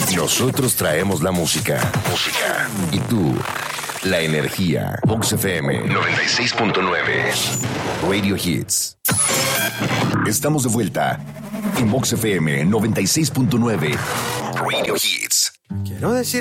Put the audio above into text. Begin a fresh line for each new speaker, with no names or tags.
Nosotros traemos la música. Y tú, la energía. Vox FM 96.9. Radio Hits. Estamos de vuelta en Vox FM 96.9. Radio Hits.
Quiero decir